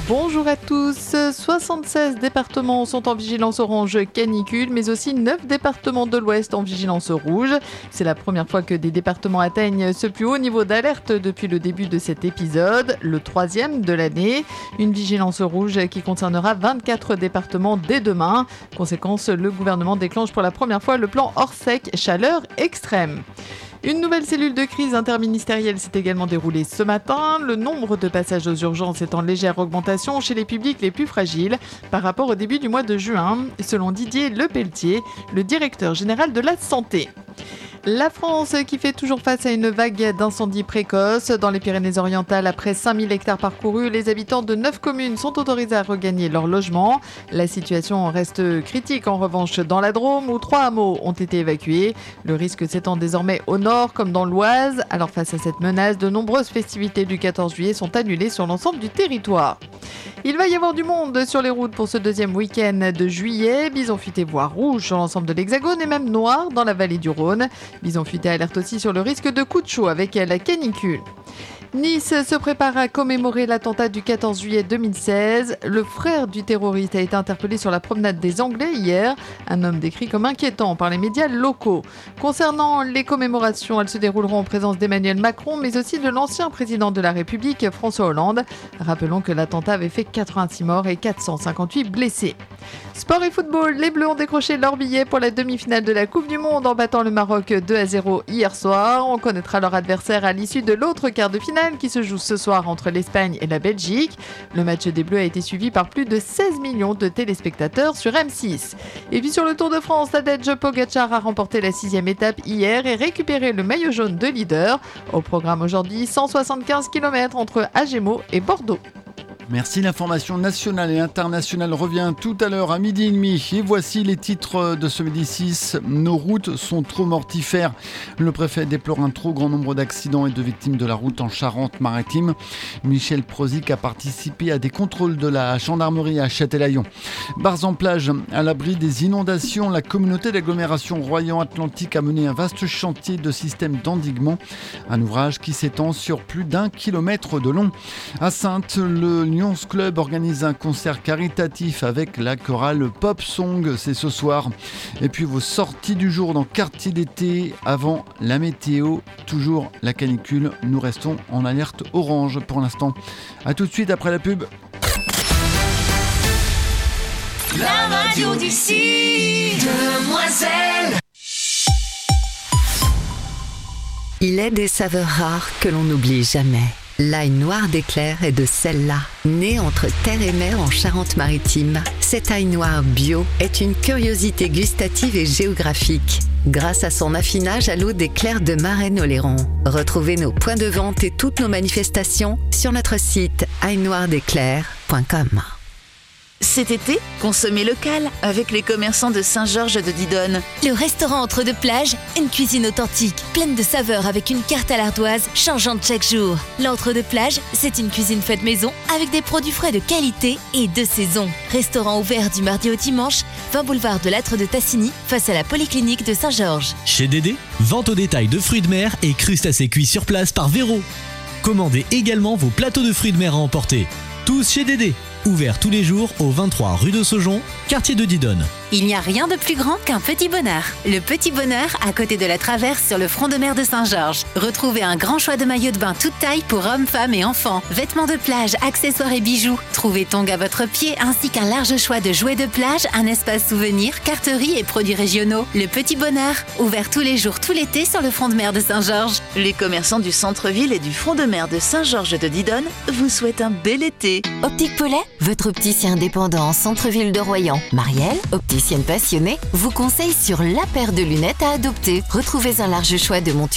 Bonjour à tous. 76 départements sont en vigilance orange canicule, mais aussi 9 départements de l'Ouest en vigilance rouge. C'est la première fois que des départements atteignent ce plus haut niveau d'alerte depuis le début de cet épisode, le 3e de l'année. Une vigilance rouge qui concernera 24 départements dès demain. Conséquence, le gouvernement déclenche pour la première fois le plan Orsec chaleur extrême. Une nouvelle cellule de crise interministérielle s'est également déroulée ce matin. Le nombre de passages aux urgences est en légère augmentation chez les publics les plus fragiles par rapport au début du mois de juin, selon Didier Lepelletier, le directeur général de la santé. La France qui fait toujours face à une vague d'incendies précoces. Dans les Pyrénées-Orientales, après 5000 hectares parcourus, les habitants de 9 communes sont autorisés à regagner leur logement. La situation reste critique en revanche dans la Drôme où 3 hameaux ont été évacués. Le risque s'étend désormais au nord comme dans l'Oise. Alors face à cette menace, de nombreuses festivités du 14 juillet sont annulées sur l'ensemble du territoire. Il va y avoir du monde sur les routes pour ce deuxième week-end de juillet. Bison futé voire rouge sur l'ensemble de l'Hexagone et même noir dans la vallée du Rhône. Bison futé alerte aussi sur le risque de coup de chaud avec la canicule. Nice se prépare à commémorer l'attentat du 14 juillet 2016. Le frère du terroriste a été interpellé sur la promenade des Anglais hier. Un homme décrit comme inquiétant par les médias locaux. Concernant les commémorations, elles se dérouleront en présence d'Emmanuel Macron, mais aussi de l'ancien président de la République, François Hollande. Rappelons que l'attentat avait fait 86 morts et 458 blessés. Sport et football, les Bleus ont décroché leur billet pour la demi-finale de la Coupe du Monde en battant le Maroc 2-0 hier soir. On connaîtra leur adversaire à l'issue de l'autre quart de finale qui se joue ce soir entre l'Espagne et la Belgique. Le match des Bleus a été suivi par plus de 16 millions de téléspectateurs sur M6. Et puis sur le Tour de France, Tadej Pogačar a remporté la 6e étape hier et récupéré le maillot jaune de leader. Au programme aujourd'hui, 175 km entre Agemo et Bordeaux. Merci, l'information nationale et internationale revient tout à l'heure à 12h30. Et voici les titres de ce midi 6. Nos routes sont trop mortifères. Le préfet déplore un trop grand nombre d'accidents et de victimes de la route en Charente-Maritime. Michel Prozic a participé à des contrôles de la gendarmerie à Châtelaillon. Barzan-Plage, à l'abri des inondations, la communauté d'agglomération Royan-Atlantique a mené un vaste chantier de système d'endiguement. Un ouvrage qui s'étend sur plus d'1 kilomètre de long. À Saintes, le Lions Club organise un concert caritatif avec la chorale Pop Song, c'est ce soir. Et puis vos sorties du jour dans Quartier d'été avant la météo, toujours la canicule. Nous restons en alerte orange pour l'instant. A tout de suite après la pub. La radio d'ici, demoiselle. Il est des saveurs rares que l'on n'oublie jamais. L'ail noir d'Éclair est de celle-là. Né entre terre et mer en Charente-Maritime, cet ail noir bio est une curiosité gustative et géographique. Grâce à son affinage à l'eau d'Éclair de Marennes-Oléron. Retrouvez nos points de vente et toutes nos manifestations sur notre site ailnoirdéclair.com. Cet été, consommez local avec les commerçants de Saint-Georges de Didonne. Le restaurant Entre deux plages, une cuisine authentique, pleine de saveurs avec une carte à l'ardoise changeante chaque jour. L'Entre deux plages, c'est une cuisine faite maison avec des produits frais de qualité et de saison. Restaurant ouvert du mardi au dimanche, 20 boulevard de Lattre de Tassigny, face à la polyclinique de Saint-Georges. Chez Dédé, vente au détail de fruits de mer et crustacés cuits sur place par Véro. Commandez également vos plateaux de fruits de mer à emporter. Tous chez Dédé. Ouvert tous les jours au 23 rue de Saujon, quartier de Didonne. Il n'y a rien de plus grand qu'un petit bonheur. Le petit bonheur à côté de la traverse sur le front de mer de Saint-Georges. Retrouvez un grand choix de maillots de bain toute taille pour hommes, femmes et enfants. Vêtements de plage, accessoires et bijoux. Trouvez tongs à votre pied ainsi qu'un large choix de jouets de plage, un espace souvenir, carterie et produits régionaux. Le petit bonheur, ouvert tous les jours tout l'été sur le front de mer de Saint-Georges. Les commerçants du centre-ville et du front de mer de Saint-Georges de Didonne vous souhaitent un bel été. Optique Paulet, votre opticien indépendant en centre-ville de Royan. Marielle, opticienne passionnée, vous conseille sur la paire de lunettes à adopter. Retrouvez un large choix de montures